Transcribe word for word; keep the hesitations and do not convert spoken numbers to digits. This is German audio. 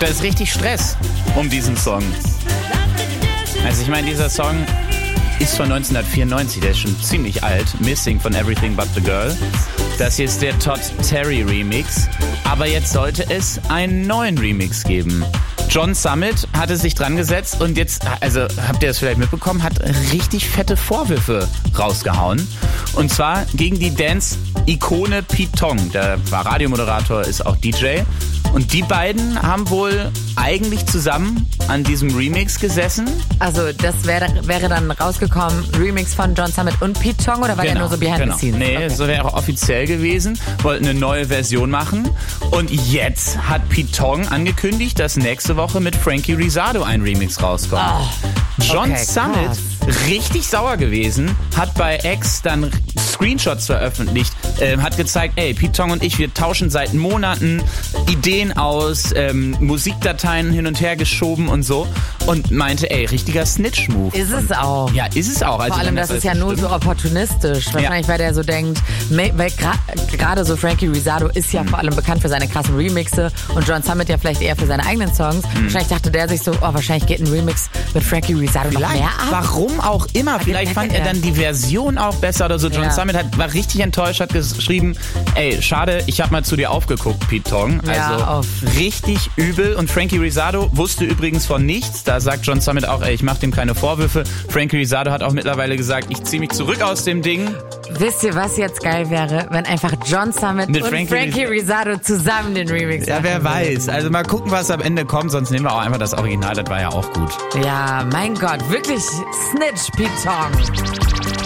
Da ist richtig Stress um diesen Song. Also ich meine, dieser Song ist von neunzehnhundertvierundneunzig, der ist schon ziemlich alt. Missing von Everything But The Girl. Das hier ist der Todd Terry Remix. Aber jetzt sollte es einen neuen Remix geben. John Summit hatte sich dran gesetzt und jetzt, also habt ihr das vielleicht mitbekommen, hat richtig fette Vorwürfe rausgehauen. Und zwar gegen die Dance-Ikone Pete Tong. Der war Radiomoderator, ist auch D J. Und die beiden haben wohl eigentlich zusammen an diesem Remix gesessen. Also das wäre wäre dann rausgekommen, Remix von John Summit und Pete Tong, oder war genau, der nur so behind genau. the scenes? Nee, okay. so wäre auch offiziell gewesen. Wollten eine neue Version machen. Und jetzt hat Pete Tong angekündigt, dass nächste Woche mit Frankie Rizardo ein Remix rauskommt. Oh, John okay, Summit, krass. richtig sauer gewesen, hat bei X dann Screenshots veröffentlicht, äh, hat gezeigt, ey, Pete Tong und ich, wir tauschen seit Monaten Ideen aus, ähm, Musikdateien hin und her geschoben und so und meinte, ey, richtiger Snitch-Move. Ist es auch. Ja, ist es auch. Also Vor allem, wenn das ist ja alles nur stimmt. so opportunistisch. Wahrscheinlich, weil der so denkt, me- weil gerade so Frankie Rizardo ist ja Mhm. vor allem bekannt für seine krassen Remixe und John Summit ja vielleicht eher für seine eigenen Songs. Mhm. Wahrscheinlich dachte der sich so, oh, wahrscheinlich geht ein Remix mit Frankie Rizardo noch Vielleicht, mehr ab. warum auch immer. Vielleicht fand er dann die Version auch besser oder so. John Ja. Summit hat, war richtig enttäuscht, hat geschrieben, ey, schade, ich habe mal zu dir aufgeguckt, Pete Tong. Ja, Also auf. richtig übel. Und Frankie Rizardo wusste übrigens von nichts. Da sagt John Summit auch, ey, ich mache dem keine Vorwürfe. Frankie Rizardo hat auch mittlerweile gesagt, ich ziehe mich zurück aus dem Ding. Wisst ihr, was jetzt geil wäre, wenn einfach John Summit Mit und Frankie Frankie, Rizardo zusammen den Remix Ja, machen wer würden? weiß. Also mal gucken, was am Ende kommt. Sonst nehmen wir auch einfach das Original. Das war ja auch gut. Ja, mein Gott, wirklich Snitch Pete Tong.